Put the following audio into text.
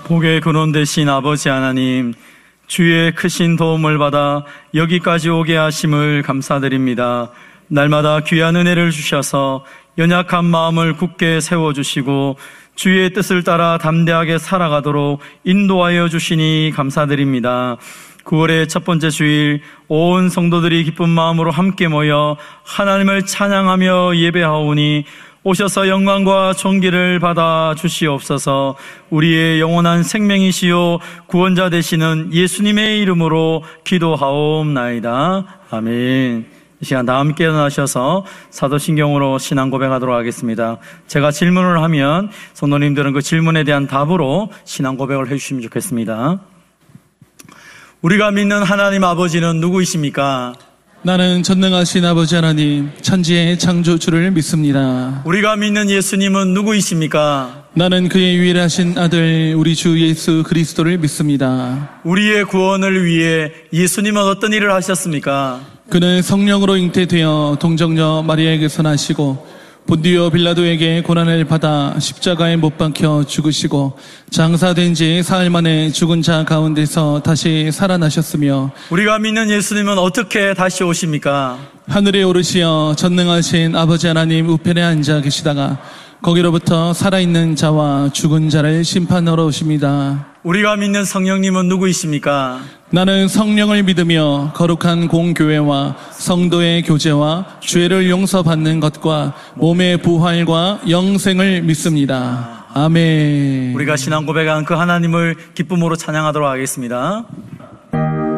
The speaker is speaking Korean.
복의 근원 되신 아버지 하나님, 주의 크신 도움을 받아 여기까지 오게 하심을 감사드립니다. 날마다 귀한 은혜를 주셔서 연약한 마음을 굳게 세워주시고 주의 뜻을 따라 담대하게 살아가도록 인도하여 주시니 감사드립니다. 9월의 첫 번째 주일, 온 성도들이 기쁜 마음으로 함께 모여 하나님을 찬양하며 예배하오니 오셔서 영광과 존귀를 받아 주시옵소서. 우리의 영원한 생명이시요 구원자 되시는 예수님의 이름으로 기도하옵나이다. 아멘. 이 시간 다 함께 일어나셔서 사도신경으로 신앙 고백하도록 하겠습니다. 제가 질문을 하면 성도님들은 그 질문에 대한 답으로 신앙 고백을 해주시면 좋겠습니다. 우리가 믿는 하나님 아버지는 누구이십니까? 나는 전능하신 아버지 하나님, 천지의 창조주를 믿습니다. 우리가 믿는 예수님은 누구이십니까? 나는 그의 유일하신 아들 우리 주 예수 그리스도를 믿습니다. 우리의 구원을 위해 예수님은 어떤 일을 하셨습니까? 그는 성령으로 잉태되어 동정녀 마리아에게서 나시고 본디오 빌라도에게 고난을 받아 십자가에 못 박혀 죽으시고 장사된 지 사흘 만에 죽은 자 가운데서 다시 살아나셨으며 우리가 믿는 예수님은 어떻게 다시 오십니까? 하늘에 오르시어 전능하신 아버지 하나님 우편에 앉아 계시다가 거기로부터 살아있는 자와 죽은 자를 심판하러 오십니다. 우리가 믿는 성령님은 누구이십니까? 나는 성령을 믿으며 거룩한 공교회와 성도의 교제와 죄를 용서받는 것과 몸의 부활과 영생을 믿습니다. 아멘. 우리가 신앙 고백한 그 하나님을 기쁨으로 찬양하도록 하겠습니다.